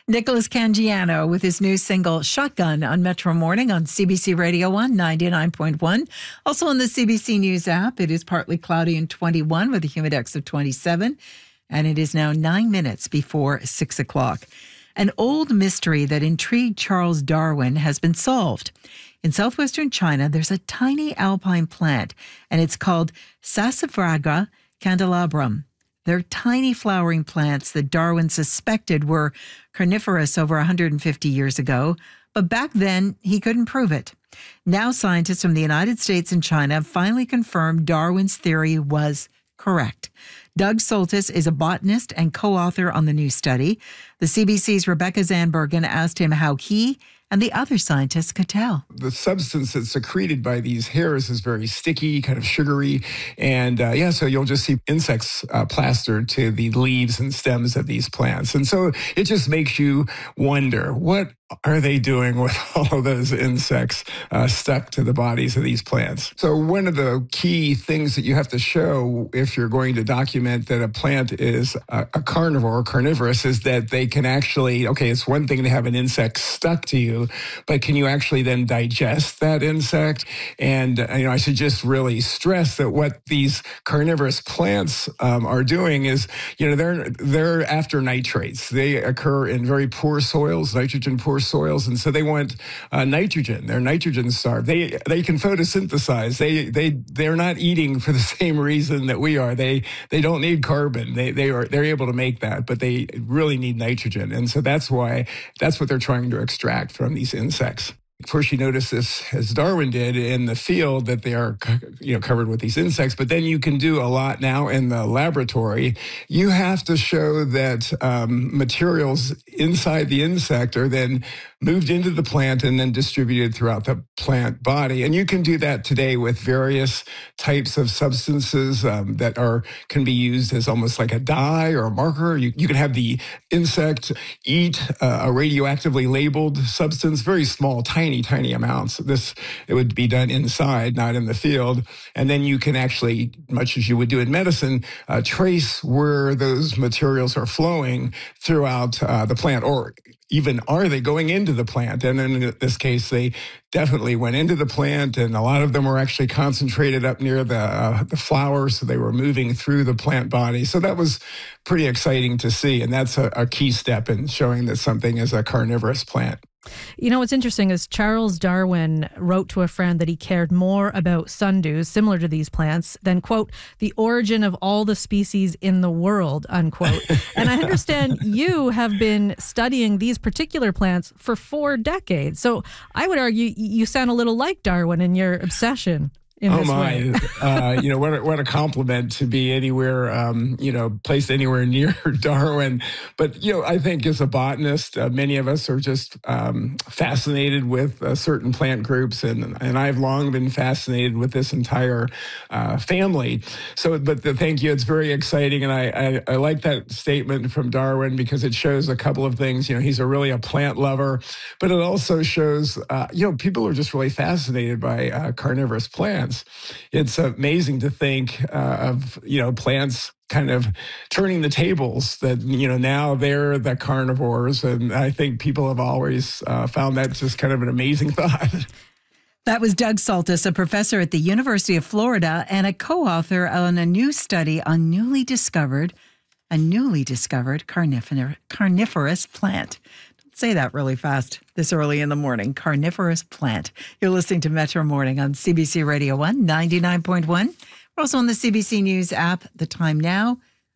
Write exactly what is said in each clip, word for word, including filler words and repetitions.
Nicholas Cangiano with his new single Shotgun on Metro Morning on C B C Radio one ninety-nine point one. Also on the C B C News app, it is partly cloudy and twenty-one with a humidex of twenty-seven. And it is now nine minutes before six o'clock. An old mystery that intrigued Charles Darwin has been solved. In southwestern China, there's a tiny alpine plant, and it's called Sassafraga candelabrum. They're tiny flowering plants that Darwin suspected were carnivorous over one hundred fifty years ago, but back then he couldn't prove it. Now scientists from the United States and China have finally confirmed Darwin's theory was correct. Doug Soltis is a botanist and co-author on the new study. The C B C's Rebecca Zandbergen asked him how he and the other scientists could tell. The substance that's secreted by these hairs is very sticky, kind of sugary. And uh, yeah, so you'll just see insects uh, plastered to the leaves and stems of these plants. And so it just makes you wonder, what are they doing with all of those insects uh, stuck to the bodies of these plants? So one of the key things that you have to show if you're going to document that a plant is a, a carnivore or carnivorous is that they can actually, okay, it's one thing to have an insect stuck to you, but can you actually then digest that insect? And, uh, you know, I should just really stress that what these carnivorous plants um, are doing is, you know, they're, they're after nitrates. They occur in very poor soils, nitrogen poor soils, and so they want uh, nitrogen. They're nitrogen starved. They they can photosynthesize. They they they're not eating for the same reason that we are. They they don't need carbon. They they are they're able to make that, but they really need nitrogen, and so that's why that's what they're trying to extract from these insects. First, you notice this, as Darwin did, in the field that they are, you know, covered with these insects. But then you can do a lot now in the laboratory. You have to show that um, materials inside the insect are then moved into the plant and then distributed throughout the plant body. And you can do that today with various types of substances um, that are can be used as almost like a dye or a marker. You, you can have the insect eat uh, a radioactively labeled substance, very small, tiny Tiny, tiny amounts. This, it would be done inside, not in the field. And then you can actually, much as you would do in medicine, uh, trace where those materials are flowing throughout uh, the plant, or even are they going into the plant? And in this case, they definitely went into the plant, and a lot of them were actually concentrated up near the uh, the flowers, so they were moving through the plant body. So that was pretty exciting to see, and that's a, a key step in showing that something is a carnivorous plant. You know, what's interesting is Charles Darwin wrote to a friend that he cared more about sundews, similar to these plants, than, quote, the origin of all the species in the world, unquote. And I understand you have been studying these particular plants for four decades. So I would argue you sound a little like Darwin in your obsession. In oh this my! Way. uh, you know what? A, what a compliment to be anywhere, um, you know, placed anywhere near Darwin. But you know, I think as a botanist, uh, many of us are just um, fascinated with uh, certain plant groups, and and I've long been fascinated with this entire uh, family. So, but the, thank you. It's very exciting, and I, I I like that statement from Darwin because it shows a couple of things. You know, he's a really a plant lover, but it also shows, uh, you know, people are just really fascinated by uh, carnivorous plants. It's amazing to think uh, of, you know, plants kind of turning the tables, that, you know, now they're the carnivores. And I think people have always uh, found that just kind of an amazing thought. That was Doug Soltis, a professor at the University of Florida and a co-author on a new study on newly discovered, a newly discovered carnivor- carnivorous plant. Say that really fast this early in the morning. Carnivorous plant. You're listening to Metro Morning on C B C Radio one ninety-nine point one. We're also on the C B C News app. The time now,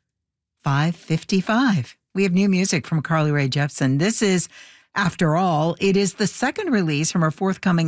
five fifty-five. We have new music from Carly Rae Jepsen. This is After All. It is the second release from her forthcoming